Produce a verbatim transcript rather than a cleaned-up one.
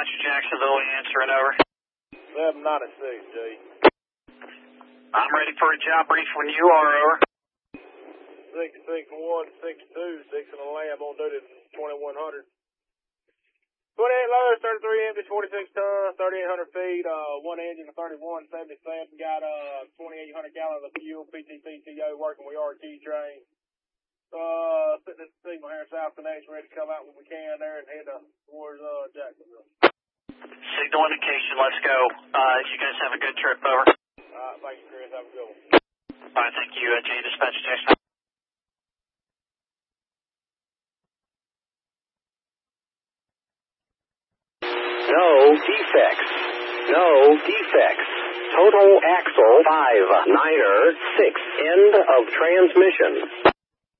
Dispatcher Jacksonville, answering over. seven ninety-six, G. I'm ready for a job brief when you are, over. six six one six two, six in the lab on duty twenty-one hundred. twenty-eight loads, thirty-three empty, forty-six tons, thirty-eight hundred feet, uh, one engine, thirty-one seventy-seven, got uh, twenty-eight hundred gallons of fuel, P T P T O, working with R T train. Uh, sitting at the signal here in South Connection, ready to come out when we can there and head uh, towards uh, Jacksonville. Signal indication, let's go. Uh, you guys have a good trip, over. Alright, thank you, Chris. Have a good one. Alright, thank you, uh, J Dispatcher Jacksonville. No defects. No defects. Total axle five niner six. End of transmission.